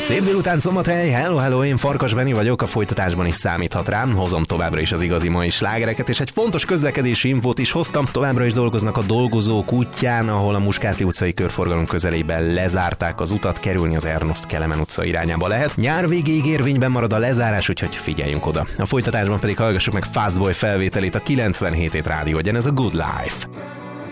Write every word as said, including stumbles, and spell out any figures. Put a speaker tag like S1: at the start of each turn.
S1: Szép délután, Szombathely, hello, hello, én Farkas Benni vagyok, a folytatásban is számíthat rám, hozom továbbra is az igazi mai slágereket, és egy fontos közlekedési infót is hoztam, továbbra is dolgoznak a dolgozók útján, ahol a Muskáti utcai körforgalom közelében lezárták az utat, kerülni az Ernst Kelemen utca irányába lehet. Nyár végéig érvényben marad a lezárás, úgyhogy figyeljünk oda. A folytatásban pedig hallgassuk meg Fastboy felvételét, a kilencvenhét ét rádió, ez a Good Life.